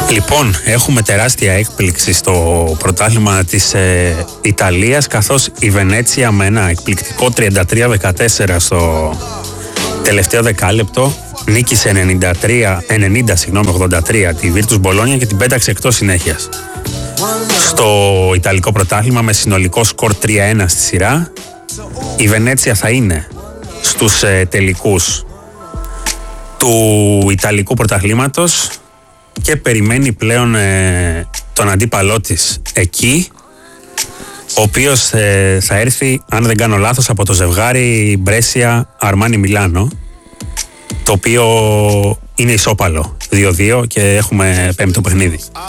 Λοιπόν, έχουμε τεράστια έκπληξη στο πρωτάθλημα της Ιταλίας, καθώς η Βενέτσια με ένα εκπληκτικό 33-14 στο τελευταίο δεκάλεπτο νίκησε 90-83 τη Virtus Bologna και την πέταξε εκτός συνέχειας. Στο Ιταλικό πρωτάθλημα με συνολικό σκορ 3-1 στη σειρά, η Βενέτσια θα είναι στους τελικούς του Ιταλικού πρωταθλήματος και περιμένει πλέον τον αντίπαλό της εκεί, ο οποίος θα έρθει, αν δεν κάνω λάθος, από το ζευγάρι Μπρέσια Αρμάνι Μιλάνο, το οποίο είναι ισόπαλο 2-2 και έχουμε πέμπτο παιχνίδι.